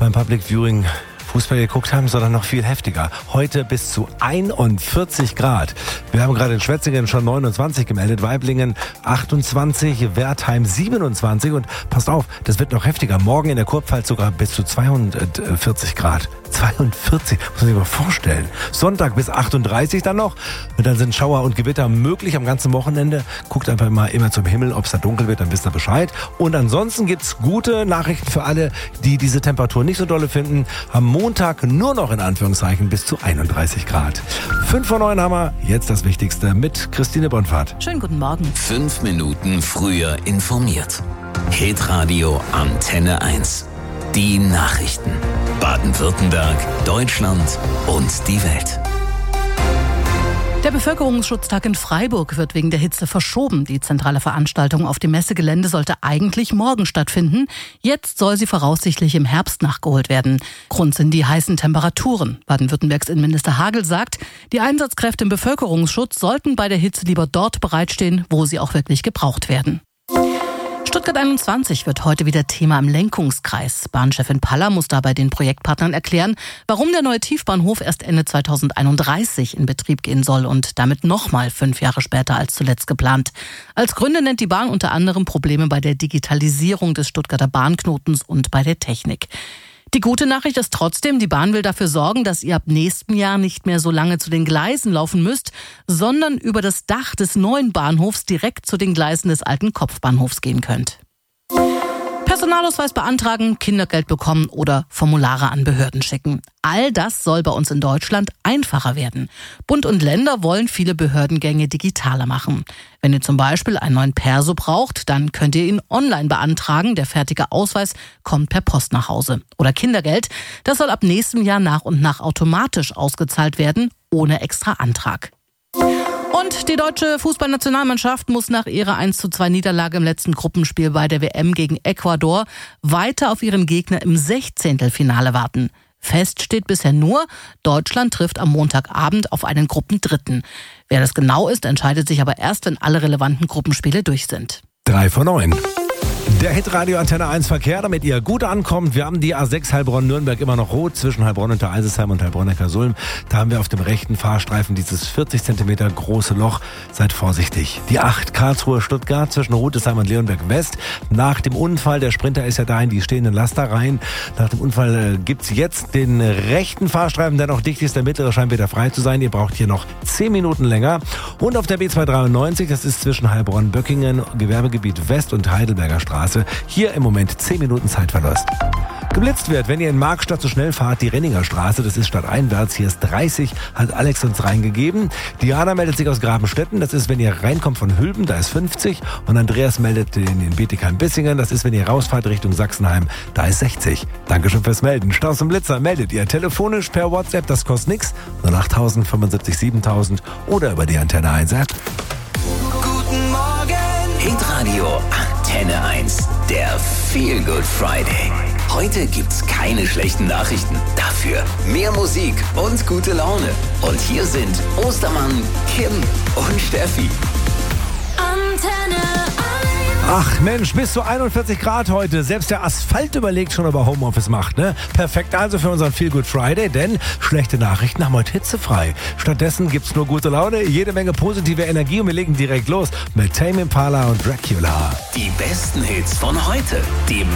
beim Public Viewing Fußball geguckt haben, sondern noch viel heftiger. Heute bis zu 41 Grad. Wir haben gerade in Schwetzingen schon 29 gemeldet, Waiblingen 28, Wertheim 27 und passt auf, das wird noch heftiger. Morgen in der Kurpfalz sogar bis zu 42 Grad. 42, muss man sich mal vorstellen. Sonntag bis 38 dann noch. Und dann sind Schauer und Gewitter möglich am ganzen Wochenende. Guckt einfach mal immer zum Himmel, ob es da dunkel wird, dann wisst ihr Bescheid. Und ansonsten gibt's gute Nachrichten für alle, die diese Temperatur nicht so dolle finden. Am Montag nur noch in Anführungszeichen bis zu 31 Grad. 5 vor 9 haben wir. Jetzt das Wichtigste mit Christine Bonfahrt. Schönen guten Morgen. 5 Minuten früher informiert. Hitradio Antenne 1. Die Nachrichten. Baden-Württemberg, Deutschland und die Welt. Der Bevölkerungsschutztag in Freiburg wird wegen der Hitze verschoben. Die zentrale Veranstaltung auf dem Messegelände sollte eigentlich morgen stattfinden. Jetzt soll sie voraussichtlich im Herbst nachgeholt werden. Grund sind die heißen Temperaturen. Baden-Württembergs Innenminister Hagel sagt, die Einsatzkräfte im Bevölkerungsschutz sollten bei der Hitze lieber dort bereitstehen, wo sie auch wirklich gebraucht werden. Stuttgart 21 wird heute wieder Thema im Lenkungskreis. Bahnchefin Paller muss dabei den Projektpartnern erklären, warum der neue Tiefbahnhof erst Ende 2031 in Betrieb gehen soll und damit nochmal 5 Jahre später als zuletzt geplant. Als Gründe nennt die Bahn unter anderem Probleme bei der Digitalisierung des Stuttgarter Bahnknotens und bei der Technik. Die gute Nachricht ist trotzdem, die Bahn will dafür sorgen, dass ihr ab nächstem Jahr nicht mehr so lange zu den Gleisen laufen müsst, sondern über das Dach des neuen Bahnhofs direkt zu den Gleisen des alten Kopfbahnhofs gehen könnt. Personalausweis beantragen, Kindergeld bekommen oder Formulare an Behörden schicken. All das soll bei uns in Deutschland einfacher werden. Bund und Länder wollen viele Behördengänge digitaler machen. Wenn ihr zum Beispiel einen neuen Perso braucht, dann könnt ihr ihn online beantragen. Der fertige Ausweis kommt per Post nach Hause. Oder Kindergeld, das soll ab nächstem Jahr nach und nach automatisch ausgezahlt werden, ohne extra Antrag. Und die deutsche Fußballnationalmannschaft muss nach ihrer 1:2 Niederlage im letzten Gruppenspiel bei der WM gegen Ecuador weiter auf ihren Gegner im 16. Finale warten. Fest steht bisher nur, Deutschland trifft am Montagabend auf einen Gruppendritten. Wer das genau ist, entscheidet sich aber erst, wenn alle relevanten Gruppenspiele durch sind. 3 vor 9. Der Hitradio Antenne 1 Verkehr, damit ihr gut ankommt. Wir haben die A6 Heilbronn-Nürnberg immer noch rot zwischen Heilbronn und Eisesheim und Heilbronn-Neckarsulm. Da haben wir auf dem rechten Fahrstreifen dieses 40 cm große Loch. Seid vorsichtig. Die 8 Karlsruhe-Stuttgart zwischen Rudesheim und Leonberg West. Nach dem Unfall, der Sprinter ist ja da in die stehenden Laster rein. Nach dem Unfall gibt's jetzt den rechten Fahrstreifen, der noch dicht ist. Der mittlere scheint wieder frei zu sein. Ihr braucht hier noch 10 Minuten länger. Und auf der B293, das ist zwischen Heilbronn-Böckingen, Gewerbegebiet West und Heidelberger Straße. Hier im Moment 10 Minuten Zeitverlust. Geblitzt wird, wenn ihr in Markstadt so schnell fahrt, die Renninger Straße, das ist stadteinwärts, hier ist 30, hat Alex uns reingegeben. Diana meldet sich aus Grabenstetten, das ist, wenn ihr reinkommt von Hülben, da ist 50. Und Andreas meldet in Bietigheim-Bissingen, das ist, wenn ihr rausfahrt Richtung Sachsenheim, da ist 60. Dankeschön fürs Melden. Staus und Blitzer meldet ihr telefonisch per WhatsApp, das kostet nichts, 08000 75 7000 oder über die Antenne 1 App. Guten Morgen! Hitradio Antenne 1. Der Feel Good Friday. Heute gibt's keine schlechten Nachrichten. Dafür mehr Musik und gute Laune. Und hier sind Ostermann, Kim und Steffi. Antenne 1. Ach Mensch, bis zu 41 Grad heute. Selbst der Asphalt überlegt schon, ob er Homeoffice macht, ne? Perfekt also für unseren Feel Good Friday, denn schlechte Nachrichten haben heute hitzefrei. Stattdessen gibt's nur gute Laune, jede Menge positive Energie und wir legen direkt los mit Tame Impala und Dracula. Die besten Hits von heute. Die